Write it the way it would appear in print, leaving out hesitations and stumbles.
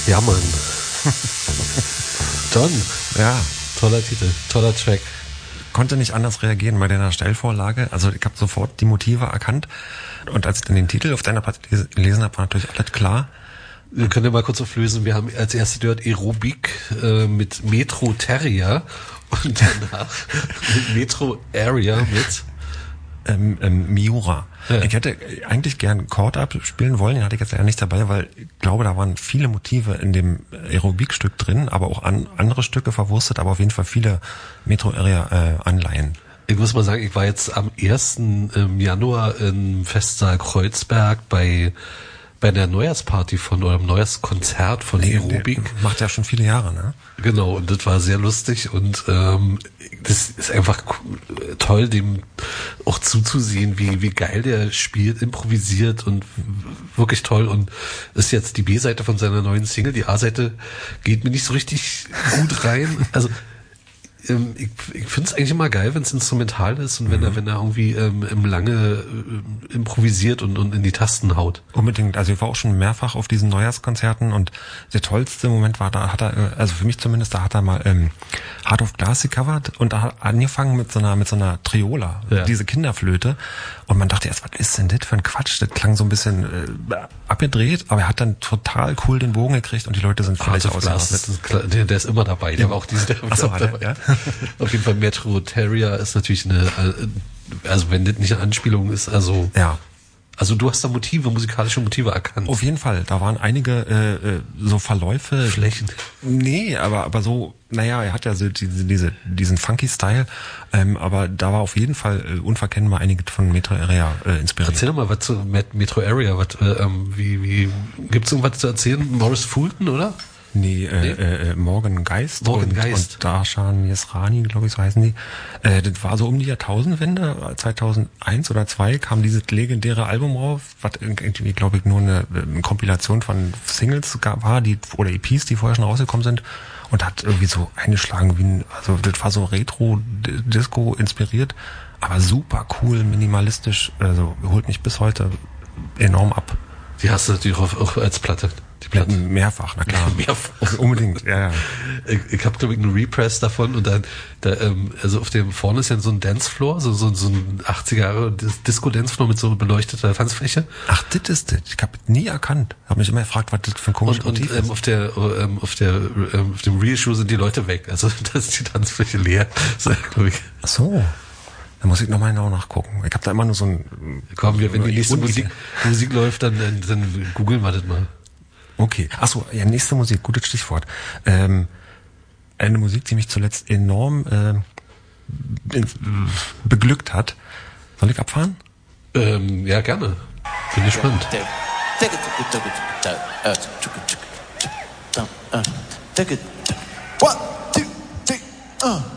Ja, Mann. John. Ja. Toller Titel, toller Track. Konnte nicht anders reagieren bei deiner Steilvorlage. Also ich habe sofort die Motive erkannt. Und als ich dann den Titel auf deiner Platte gelesen habe, war natürlich alles klar. Wir können ja mal kurz auflösen. Wir haben als erstes gehört Aerobic mit Metro Terrier und danach mit Metro Area mit Miura. Ja. Ich hätte eigentlich gern Chord abspielen wollen, den hatte ich jetzt ja nicht dabei, weil ich glaube, da waren viele Motive in dem Aerobic-Stück drin, aber auch andere Stücke verwurstet, aber auf jeden Fall viele Metro-Area-Anleihen. Ich muss mal sagen, ich war jetzt am 1. Januar im Festsaal Kreuzberg bei der Neujahrsparty oder einem Neujahrskonzert von Aerobic. Macht ja schon viele Jahre, ne? Genau, und das war sehr lustig und das ist einfach toll, dem auch zuzusehen, wie geil der spielt, improvisiert und wirklich toll, und ist jetzt die B-Seite von seiner neuen Single. Die A-Seite geht mir nicht so richtig gut rein. Also ich finde es eigentlich immer geil, wenn es instrumental ist und wenn er irgendwie lange improvisiert und in die Tasten haut. Unbedingt. Also ich war auch schon mehrfach auf diesen Neujahrskonzerten und der tollste Moment war, da hat er, also für mich zumindest, da hat er mal Heart of Glass gecovert und da hat angefangen mit so einer Triola, diese Kinderflöte, und man dachte erst, was ist denn das für ein Quatsch? Das klang so ein bisschen abgedreht, aber er hat dann total cool den Bogen gekriegt und die Leute sind völlig ausgerastet. Der ist immer dabei. Der war auch dabei. Ja? Auf jeden Fall Metro Terrier ist natürlich also wenn das nicht eine Anspielung ist, also ja. Also du hast da musikalische Motive erkannt. Auf jeden Fall, da waren einige so Verläufe. Flächen. Nee, aber so, naja, er hat ja so diesen funky Style, aber da war auf jeden Fall unverkennbar einige von Metro Area inspiriert. Erzähl doch mal was zu Metro Area, wie gibt's irgendwas zu erzählen? Morris Fulton, oder? Nee, Morgan Geist und Darshan Yesrani, glaube ich, so heißen die. Das war so um die Jahrtausendwende, 2001 oder 2002 kam dieses legendäre Album raus, was irgendwie, glaube ich, nur eine Kompilation von Singles war, oder EPs, die vorher schon rausgekommen sind, und hat irgendwie so eingeschlagen also das war so Retro-Disco inspiriert, aber super cool, minimalistisch, also holt mich bis heute enorm ab. Die hast du natürlich auch als Platte. Die Platten mehrfach, na klar. Mehrfach. Unbedingt, ja. Ich habe, glaube ich, einen Repress davon, und dann, also auf dem vorne ist ja so ein Dancefloor, so ein 80er Jahre Disco-Dancefloor mit so beleuchteter Tanzfläche. Ach, das ist das. Ich habe nie erkannt. Habe mich immer gefragt, was das für ein komisches Motiv ist. Und auf dem Reissue sind die Leute weg. Also da ist die Tanzfläche leer. So, glaube ich. Ach so. Da muss ich nochmal genau nachgucken. Ich habe da immer nur so ein... Komm, wenn die nächste Musik läuft, dann googeln wir das mal. Okay. Achso, ja, nächste Musik, gutes Stichwort. Eine Musik, die mich zuletzt enorm beglückt hat. Soll ich abfahren? Ja, gerne. Bin gespannt. One, two, three,